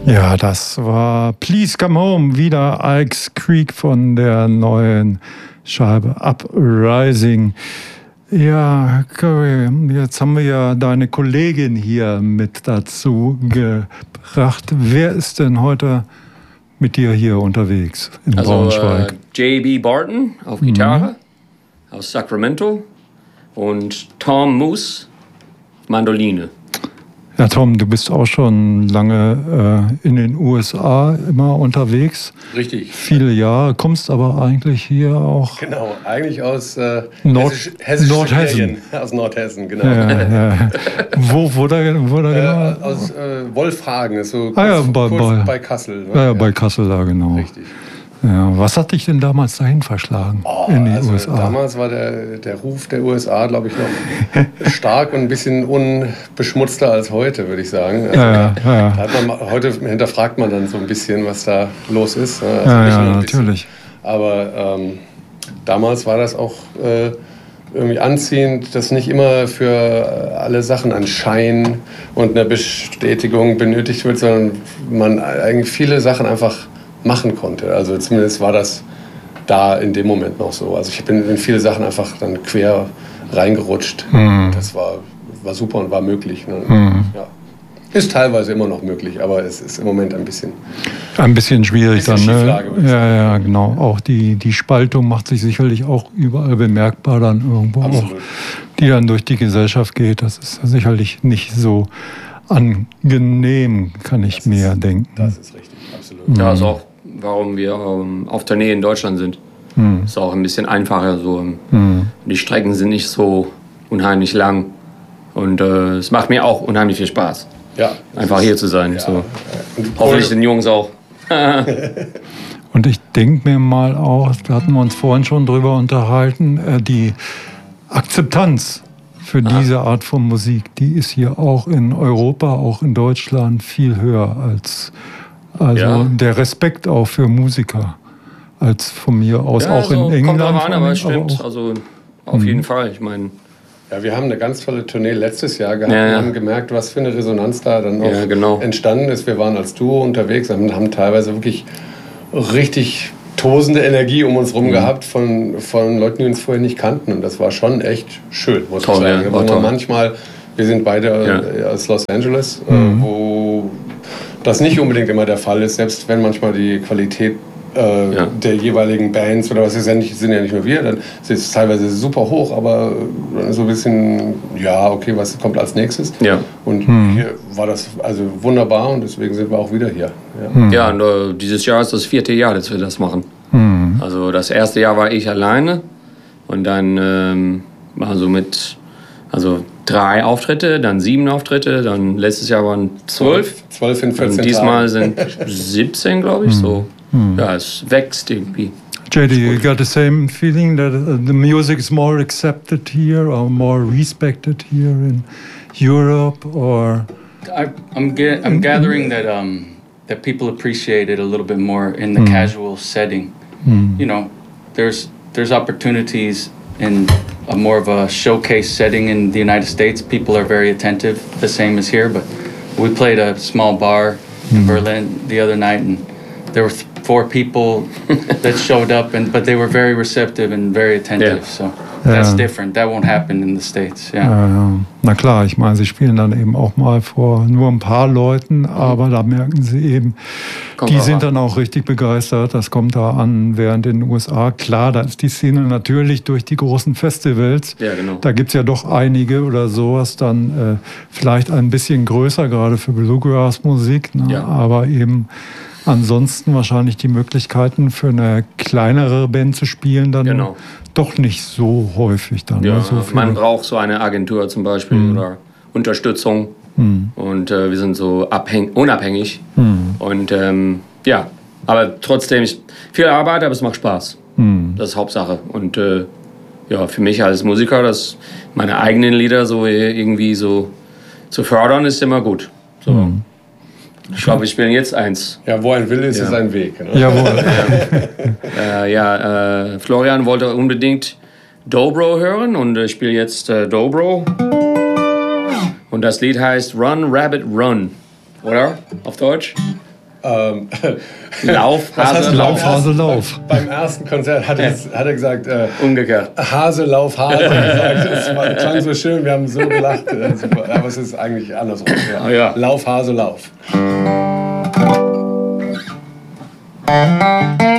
Ja, das war Please Come Home, wieder Ike's Creek von der neuen Scheibe Uprising. Ja, Curry, jetzt haben wir ja deine Kollegin hier mit dazu gebracht. Wer ist denn heute mit dir hier unterwegs in Braunschweig? J.B. Barton auf Gitarre aus Sacramento und Tom Moose Mandoline. Ja, Tom, du bist auch schon lange in den USA immer unterwegs. Richtig. Viele Jahre, kommst aber eigentlich hier auch... Genau, eigentlich aus Nordhessen. Aus Nordhessen, genau. Ja. Wo da genau? Aus Wolfhagen, ist so kurz bei Kassel. Ne? Ja, bei Kassel da, genau. Richtig. Ja, was hat dich denn damals dahin verschlagen in die USA? Damals war der Ruf der USA, glaube ich, noch stark und ein bisschen unbeschmutzter als heute, würde ich sagen. Also, heute hinterfragt man dann so ein bisschen, was da los ist. Also natürlich. Aber damals war das auch irgendwie anziehend, dass nicht immer für alle Sachen ein Schein und eine Bestätigung benötigt wird, sondern man eigentlich viele Sachen einfach machen konnte. Also zumindest war das da in dem Moment noch so. Also ich bin in viele Sachen einfach dann quer reingerutscht. Das war super und war möglich. Ne? Ja. Ist teilweise immer noch möglich, aber es ist im Moment ein bisschen schwierig dann. Ne? Ja, genau. Auch die Spaltung macht sich sicherlich auch überall bemerkbar dann irgendwo. Absolut. Auch, die dann durch die Gesellschaft geht. Das ist sicherlich nicht so angenehm, kann ich mir denken. Das ist richtig, absolut. Ja, ist auch, warum wir auf Tournee in Deutschland sind. Ist auch ein bisschen einfacher so. Die Strecken sind nicht so unheimlich lang und es macht mir auch unheimlich viel Spaß. Ja, einfach hier zu sein. Ja. So. Hoffentlich den Jungs auch. Und ich denke mir mal auch, da hatten wir uns vorhin schon drüber unterhalten, die Akzeptanz für diese Art von Musik, die ist hier auch in Europa, auch in Deutschland viel höher als der Respekt auch für Musiker als von mir aus auch in England. Kommt drauf an, aber es stimmt. Also auf jeden Fall. Ich meine. Ja, wir haben eine ganz tolle Tournee letztes Jahr gehabt und haben gemerkt, was für eine Resonanz da dann auch entstanden ist. Wir waren als Duo unterwegs und haben teilweise wirklich richtig tosende Energie um uns rum gehabt von Leuten, die uns vorher nicht kannten. Und das war schon echt schön, muss ich sagen. Aber manchmal, wir sind beide aus Los Angeles, wo das nicht unbedingt immer der Fall ist, selbst wenn manchmal die Qualität der jeweiligen Bands oder was sind ja nicht nur wir, dann ist es teilweise super hoch, aber so ein bisschen, was kommt als nächstes? Ja. Und hier war das also wunderbar und deswegen sind wir auch wieder hier. Ja, und dieses Jahr ist das 4. Jahr, dass wir das machen. Also das erste Jahr war ich alleine und dann also 3 Auftritte, dann 7 Auftritte, dann letztes Jahr waren 12. 12 in 14 und diesmal sind 17, glaube ich, so. Ja, es wächst irgendwie. JD, you got the same feeling that the music is more accepted here or more respected here in Europe, or? I'm gathering that people appreciate it a little bit more in the casual setting. You know, there's opportunities in a more of a showcase setting in the United States. People are very attentive, the same as here. But we played a small bar in Berlin the other night, and there were 4 people that showed up, but they were very receptive and very attentive. So that's different. That won't happen in the States. Na klar, ich meine, sie spielen dann eben auch mal vor nur ein paar Leuten, aber da merken sie eben, die sind dann auch richtig begeistert. Das kommt da an, während in den USA, klar, da ist die Szene natürlich durch die großen Festivals. Ja, genau. Da gibt es ja doch einige oder sowas dann vielleicht ein bisschen größer, gerade für Bluegrass-Musik, ne? Ja. Aber eben ansonsten wahrscheinlich die Möglichkeiten für eine kleinere Band zu spielen dann doch nicht so häufig dann. Ja, so man braucht so eine Agentur zum Beispiel oder Unterstützung und wir sind so unabhängig und aber trotzdem viel Arbeit, aber es macht Spaß. Das ist Hauptsache und für mich als Musiker, meine eigenen Lieder so irgendwie so zu fördern ist immer gut. So. Ich glaube, wir spielen jetzt eins. Ja, wo ein Wille ist, ist ein Weg. Ne? Jawohl. Florian wollte unbedingt Dobro hören und ich spiele jetzt Dobro. Und das Lied heißt Run, Rabbit, Run. Oder? Auf Deutsch? Lauf, Hase, Lauf. Beim ersten Konzert hat er gesagt, umgekehrt. Hase, Lauf, Hase. Das klang so schön, wir haben so gelacht. Aber es ist eigentlich andersrum. Ja. Oh, ja. Lauf, Hase, Lauf.